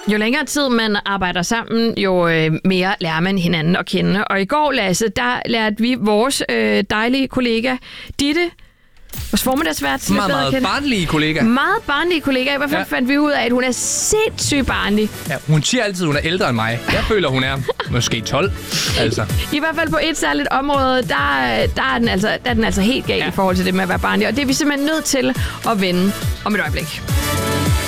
Jo længere tid man arbejder sammen, jo mere lærer man hinanden at kende. Og i går, Lasse, der lærte vi vores dejlige kollega Ditte, vores formiddagsvært, meget barnlige kollega. Meget barnlige kollega. I hvert fald fandt vi ud af, at hun er sindssygt barnlig. Ja, hun siger altid, at hun er ældre end mig. Jeg føler, hun er måske 12. Altså. I hvert fald på et særligt område, der er den altså helt galt i forhold til det med at være barnlig. Og det er vi simpelthen nødt til at vende om et øjeblik.